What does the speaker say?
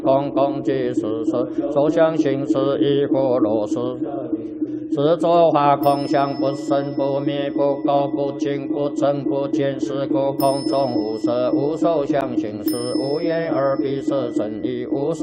空空即是实，所相行识亦复如是。是作法空相，不生不灭，不垢不净，不增不减，是故空中无色，无受想行识，无眼耳鼻舌身意，无色。